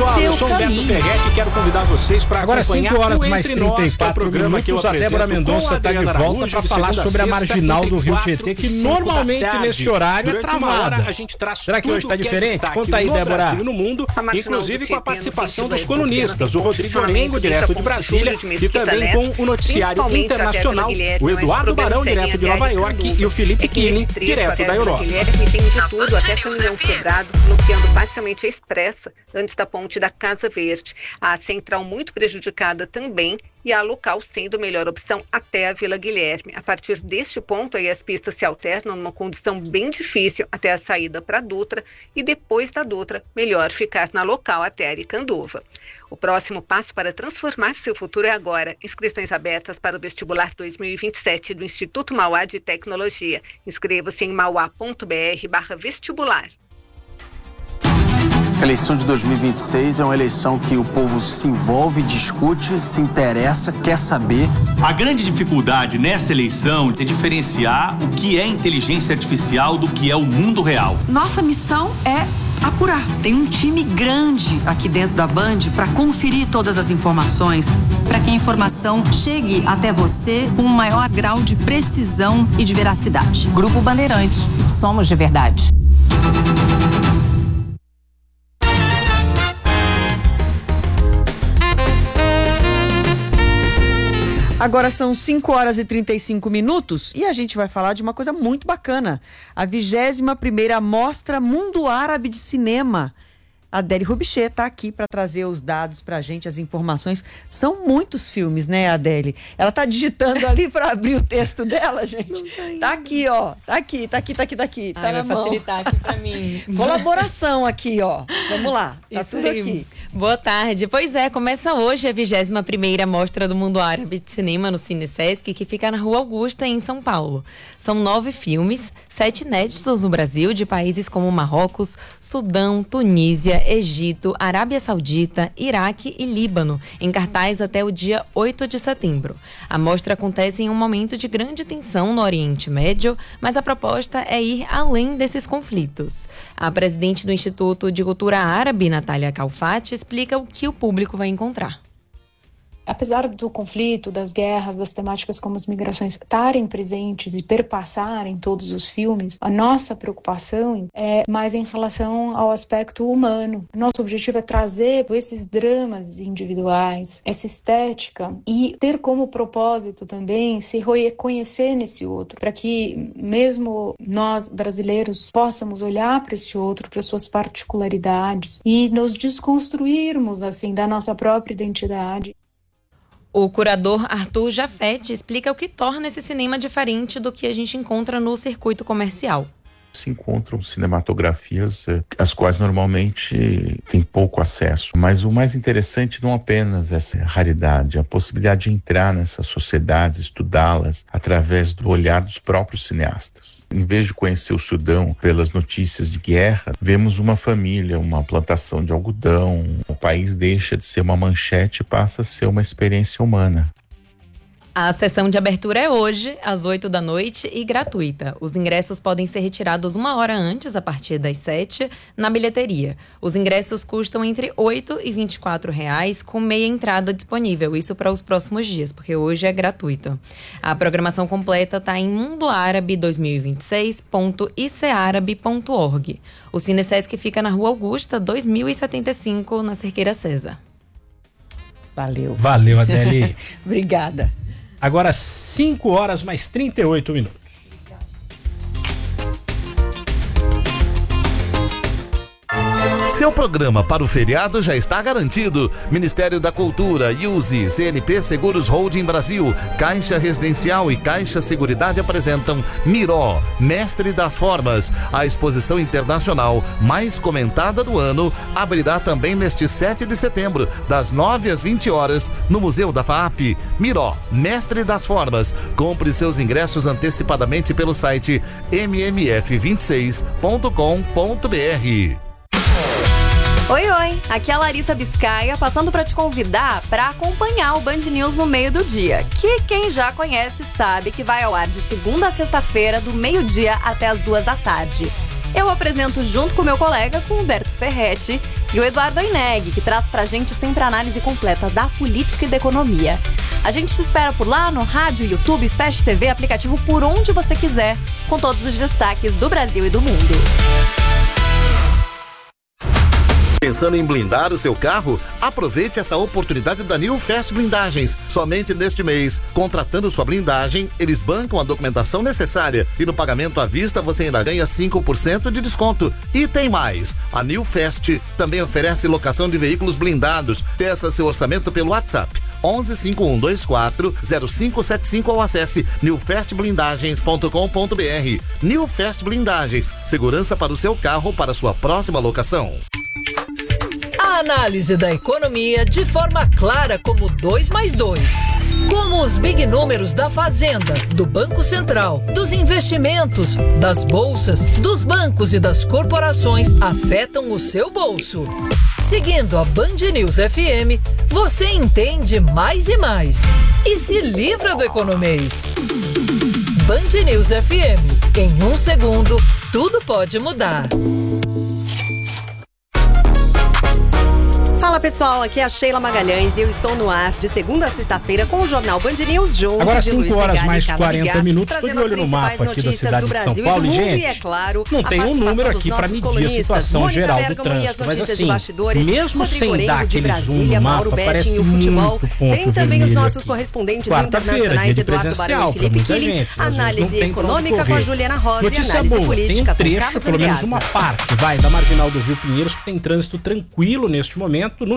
pessoal, eu sou Humberto Ferretti e quero convidar vocês para acompanhar agora 5 horas o mais Entre Nós, 34 minutos, a Débora Mendonça está de volta para falar sobre a marginal do Rio Tietê, que normalmente nesse horário é travada. Será que hoje está diferente? Conta aí, Débora. No mundo, inclusive com a participação dos colunistas, o Rodrigo Orengo, direto de Brasília, e também com o noticiário internacional, o Eduardo Barão, direto de Nova York, e o Felipe Kine, direto da Europa. Tem de tudo, até caminhão quebrado, bloqueando parcialmente a expressa antes da ponte da Casa Verde. A central muito prejudicada também e a local sendo a melhor opção até a Vila Guilherme. A partir deste ponto, aí as pistas se alternam numa condição bem difícil até a saída para a Dutra e depois da Dutra, melhor ficar na local até Aricanduva. O próximo passo para transformar seu futuro é agora. Inscrições abertas para o vestibular 2027 do Instituto Mauá de Tecnologia. Inscreva-se em mauá.br/vestibular. A eleição de 2026 é uma eleição que o povo se envolve, discute, se interessa, quer saber. A grande dificuldade nessa eleição é diferenciar o que é inteligência artificial do que é o mundo real. Nossa missão é apurar. Tem um time grande aqui dentro da Band para conferir todas as informações. Para que a informação chegue até você com um maior grau de precisão e de veracidade. Grupo Bandeirantes. Somos de verdade. Agora são 5 horas e 35 minutos e a gente vai falar de uma coisa muito bacana. A 21ª Mostra Mundo Árabe de Cinema. A Adélie Rubichê está aqui para trazer os dados para a gente, as informações. São muitos filmes, né, Adélie? Ela está digitando ali para abrir o texto dela, gente. Tá aqui, ó. Tá aqui. Tá na mão. Vai facilitar aqui para mim. Colaboração aqui, ó. Vamos lá. Tá Isso tudo aí. aqui. Boa tarde. Pois é, começa hoje a 21ª Mostra do Mundo Árabe de Cinema no Cine Sesc, que fica na Rua Augusta, em São Paulo. São 9 filmes, 7 inéditos no Brasil, de países como Marrocos, Sudão, Tunísia, Egito, Arábia Saudita, Iraque e Líbano, em cartaz até o dia 8 de setembro. A mostra acontece em um momento de grande tensão no Oriente Médio, mas a proposta é ir além desses conflitos. A presidente do Instituto de Cultura Árabe, Natália Calfati, explica o que o público vai encontrar. Apesar do conflito, das guerras, das temáticas como as migrações estarem presentes e perpassarem todos os filmes, a nossa preocupação é mais em relação ao aspecto humano. Nosso objetivo é trazer esses dramas individuais, essa estética e ter como propósito também se reconhecer nesse outro, para que mesmo nós brasileiros possamos olhar para esse outro, para suas particularidades e nos desconstruirmos assim da nossa própria identidade. O curador Arthur Jafet explica o que torna esse cinema diferente do que a gente encontra no circuito comercial. Se encontram cinematografias às quais normalmente tem pouco acesso, mas o mais interessante não apenas essa raridade, a possibilidade de entrar nessas sociedades, estudá-las através do olhar dos próprios cineastas. Em vez de conhecer o Sudão pelas notícias de guerra, vemos uma família, uma plantação de algodão. O país deixa de ser uma manchete e passa a ser uma experiência humana. A sessão de abertura é hoje, às 8 da noite e gratuita. Os ingressos podem ser retirados 1 hora antes, a partir das 7, na bilheteria. Os ingressos custam entre R$ 8 e R$ 24, com meia entrada disponível. Isso para os próximos dias, porque hoje é gratuito. A programação completa está em mundoarabe2026.icearabe.org. O Cine Sesc fica na Rua Augusta, 2075, na Cerqueira César. Valeu, Adélie. Obrigada. Agora 5 horas mais 38 minutos. Seu programa para o feriado já está garantido. Ministério da Cultura, IUSE, CNP Seguros Holding Brasil, Caixa Residencial e Caixa Seguridade apresentam Miró, Mestre das Formas. A exposição internacional mais comentada do ano abrirá também neste 7 de setembro, das 9 às 20 horas, no Museu da FAAP. Miró, Mestre das Formas. Compre seus ingressos antecipadamente pelo site mmf26.com.br. Oi, aqui é a Larissa Biscaia, passando para te convidar para acompanhar o Band News no meio do dia, que quem já conhece sabe que vai ao ar de segunda a sexta-feira, do meio-dia até as 2 da tarde. Eu apresento junto com meu colega, com Humberto Ferretti, E o Eduardo Aineg, que traz pra gente sempre a análise completa da política e da economia. A gente te espera por lá no rádio, YouTube, Fast TV, aplicativo por onde você quiser, com todos os destaques do Brasil e do mundo. Pensando em blindar o seu carro? Aproveite essa oportunidade da New Fast Blindagens. Somente neste mês, contratando sua blindagem, eles bancam a documentação necessária e no pagamento à vista você ainda ganha 5% de desconto. E tem mais! A New Fast também oferece locação de veículos blindados. Peça seu orçamento pelo WhatsApp 11 5124 0575 ou acesse newfastblindagens.com.br. New Fast Blindagens, segurança para o seu carro para sua próxima locação. A análise da economia de forma clara como 2 mais 2. Como os big números da Fazenda, do Banco Central, dos investimentos, das bolsas, dos bancos e das corporações afetam o seu bolso. Seguindo a Band News FM, você entende mais e mais e se livra do economês. Band News FM. Em 1 segundo, tudo pode mudar. Fala pessoal, aqui é a Sheila Magalhães e eu estou no ar de segunda a sexta-feira com o Jornal Band News junto. Agora 5 horas mais 40 minutos, estou de olho no mapa aqui da cidade de São Paulo e, gente, é claro, não tem um número aqui para medir a situação geral do trânsito, mas assim, mesmo sem dar aquele zoom no mapa, parece muito ponto tem também vermelho os nossos aqui. correspondentes Internacionais, Eduardo Barão e Felipe Killing, análise econômica com a Juliana Rosa e análise política com o Carlos Andreasa. Pelo menos uma parte, da Marginal do Rio Pinheiros, que tem trânsito tranquilo neste momento,